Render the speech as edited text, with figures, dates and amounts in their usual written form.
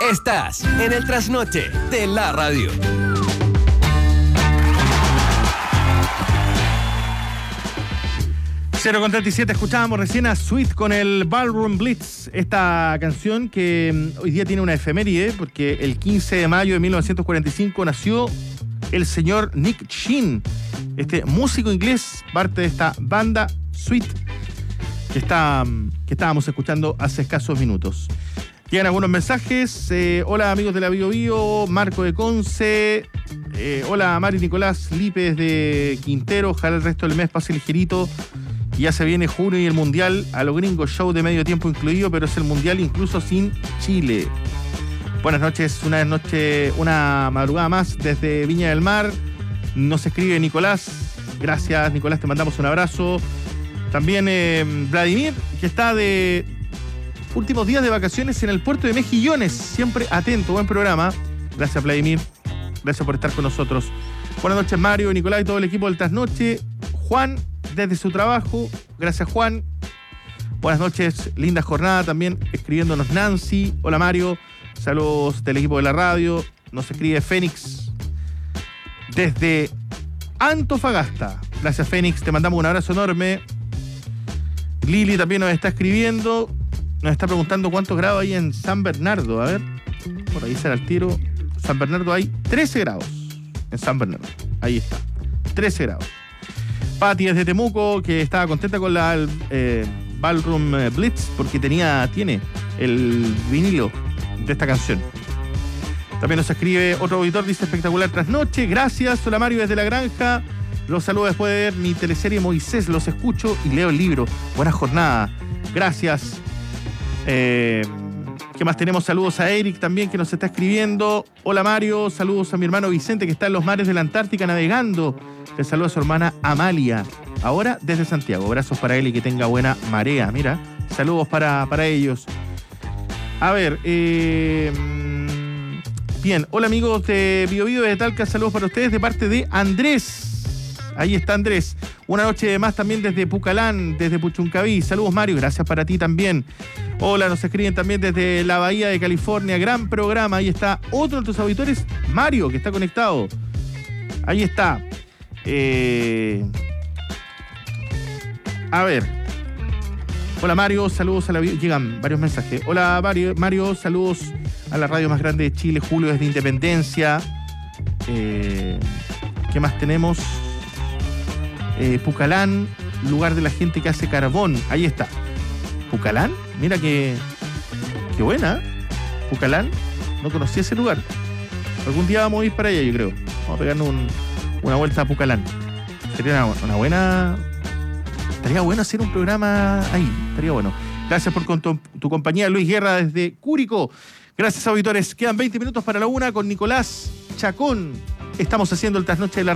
Estás en el trasnoche de la radio. Cero con 37, escuchábamos recién a Sweet con el Ballroom Blitz, esta canción que hoy día tiene una efeméride porque el 15 de mayo de 1945 nació el señor Nick Sheen, este músico inglés, parte de esta banda Sweet que estábamos escuchando hace escasos minutos. Llegan algunos mensajes. Hola amigos de la Bio Bio, Marco de Conce. Hola Mari Nicolás Lípez de Quintero. Ojalá el resto del mes pase ligerito. Ya se viene junio y el Mundial, a lo gringo, show de medio tiempo incluido, pero es el Mundial incluso sin Chile. Buenas noches, una madrugada más desde Viña del Mar. Nos escribe Nicolás. Gracias Nicolás, te mandamos un abrazo. También Vladimir, que está de últimos días de vacaciones en el puerto de Mejillones. Siempre atento, buen programa. Gracias Vladimir, gracias por estar con nosotros. Buenas noches Mario, Nicolás y todo el equipo del Trasnoche. Juan, desde su trabajo, gracias Juan. Buenas noches, linda jornada también, escribiéndonos Nancy. Hola Mario, saludos del equipo de la radio. Nos escribe Fénix desde Antofagasta. Gracias Fénix, te mandamos un abrazo enorme. Lili también nos está escribiendo, nos está preguntando cuántos grados hay en San Bernardo. A ver, por ahí será el tiro. San Bernardo hay 13 grados en San Bernardo, ahí está, 13 grados. Pati desde Temuco, que estaba contenta con la Ballroom Blitz porque tiene el vinilo de esta canción. También nos escribe otro auditor, dice espectacular trasnoche, gracias. Hola Mario desde La Granja, los saludo después de ver mi teleserie Moisés, los escucho y leo el libro. Buena jornada, gracias. ¿Qué más tenemos? Saludos a Eric también que nos está escribiendo. Hola Mario, saludos a mi hermano Vicente que está en los mares de la Antártica navegando. Le saluda a su hermana Amalia, ahora desde Santiago. Abrazos para él y que tenga buena marea. Mira, saludos para ellos. A ver, bien, hola amigos de Bio Bio de Talca, saludos para ustedes de parte de Andrés. Ahí está Andrés. Una noche de más también desde Pucalán, desde Puchuncaví. Saludos Mario, gracias para ti también. Hola, nos escriben también desde la Bahía de California. Gran programa, ahí está otro de tus auditores, Mario, que está conectado. Ahí está. A ver. Hola Mario, saludos a la... Llegan varios mensajes. Hola Mario, saludos a la radio más grande de Chile, Julio desde Independencia. ¿Qué más tenemos? Pucalán, lugar de la gente que hace carbón. Ahí está. ¿Pucalán? Mira qué buena. Pucalán, no conocía ese lugar. Algún día vamos a ir para allá, yo creo. Vamos a pegarnos una vuelta a Pucalán. Sería una buena... Estaría bueno hacer un programa ahí. Estaría bueno. Gracias por tu compañía, Luis Guerra desde Curicó. Gracias, auditores. Quedan 20 minutos para la 1 con Nicolás Chacón. Estamos haciendo el Trasnoche de la